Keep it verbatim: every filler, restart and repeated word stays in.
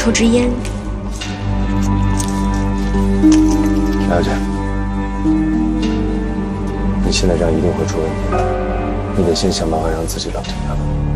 抽支烟。 了解。你现在这样一定会出问题，你得先想办法让自己冷静下来。